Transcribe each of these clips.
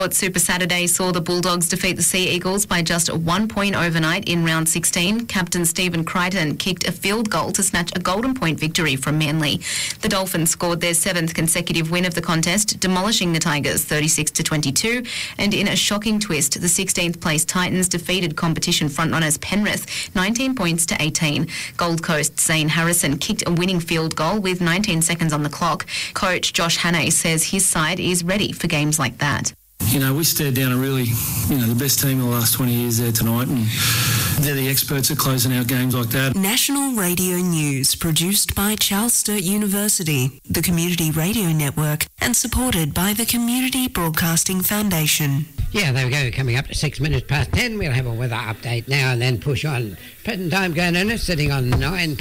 Super Saturday saw the Bulldogs defeat the Sea Eagles by just 1 point overnight in round 16. Captain Stephen Crichton kicked a field goal to snatch a golden point victory from Manly. The Dolphins scored their 7th consecutive win of the contest, demolishing the Tigers 36-22. And in a shocking twist, the 16th place Titans defeated competition frontrunners Penrith 19 points to 18. Gold Coast's Zane Harrison kicked a winning field goal with 19 seconds on the clock. Coach Josh Hannay says his side is ready for games like that. You know, we stared down a really, the best team in the last 20 years there tonight, and they're the experts at closing out games like that. National Radio News, produced by Charles Sturt University, the Community Radio Network, and supported by the Community Broadcasting Foundation. Yeah, there we go. Coming up to 6 minutes past 10, we'll have a weather update now and then push on. Present time going on, sitting on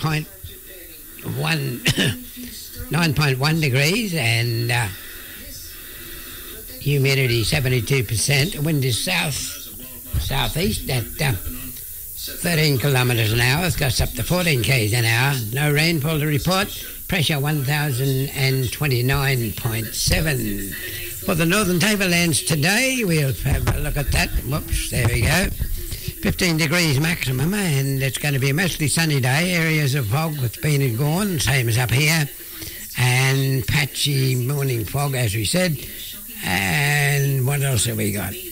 9.1 degrees and... humidity 72%. Wind is southeast at 13 kilometres an hour. It's got up to 14 k's an hour. No rainfall to report. Pressure 1029.7. For the Northern Tablelands today, we'll have a look at that. Whoops, there we go. 15 degrees maximum, and it's going to be a mostly sunny day. Areas of fog with been and gone, same as up here, and patchy morning fog, as we said. And what else have we got?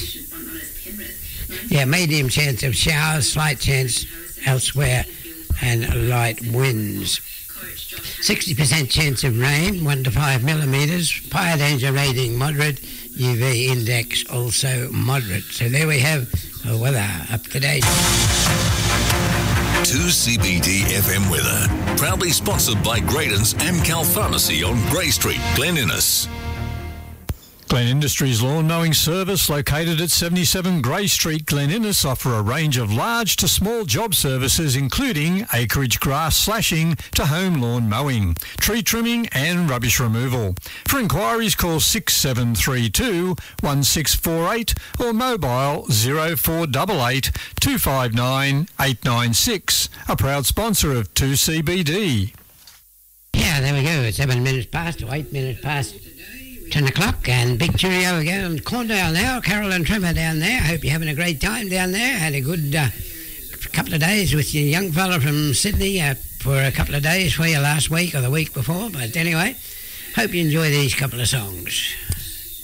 Yeah, medium chance of showers, slight chance elsewhere, and light winds. 60% chance of rain, 1 to 5 millimetres. Fire danger rating moderate. UV index also moderate. So there we have the weather up to date. 2CBD FM weather. Proudly sponsored by Graydon's Amcal Pharmacy on Grey Street, Glen Innes. Glen Industries Lawn Mowing Service, located at 77 Grey Street, Glen Innes, offer a range of large to small job services, including acreage grass slashing to home lawn mowing, tree trimming and rubbish removal. For inquiries, call 6732 1648 or mobile 0488 259 896. A proud sponsor of 2CBD. Yeah, there we go. It's 7 minutes past or 8 minutes past 10 o'clock, and big cheerio again. Corndale now, Carol and Trevor down there. Hope you're having a great time down there. Had a good couple of days with your young fella from Sydney for a couple of days for you last week or the week before. But anyway, hope you enjoy these couple of songs.